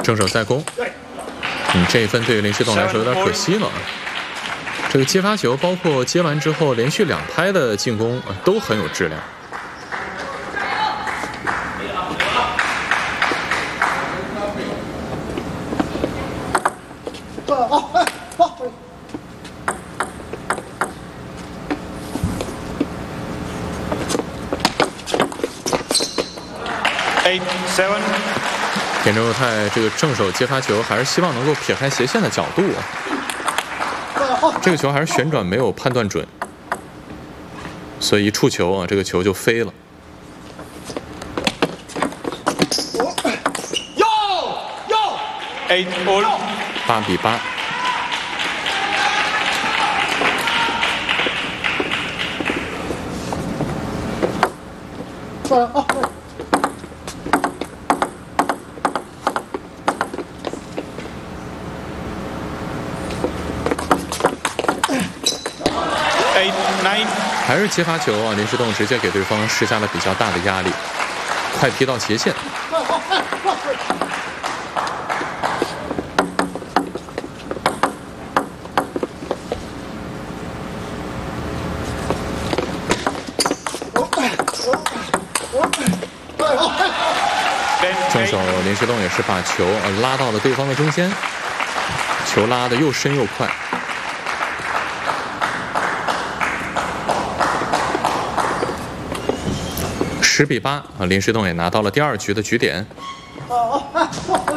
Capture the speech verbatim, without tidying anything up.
正手再攻。嗯，这一分对于林诗栋来说有点可惜了。这个接发球，包括接完之后连续两拍的进攻，呃、都很有质量。 Eight seven。 田中佑太这个正手接发球，还是希望能够撇开斜线的角度啊。这个球还是旋转没有判断准，所以一触球啊，这个球就飞了。 哟哟 ，Eight all。 八比八。 Eight nine， 还是接发球啊！林诗栋直接给对方施加了比较大的压力，快劈到斜线。正手林诗栋也是把球呃拉到了对方的中间，球拉得又深又快。 十比八啊，林诗栋也拿到了第二局的局点。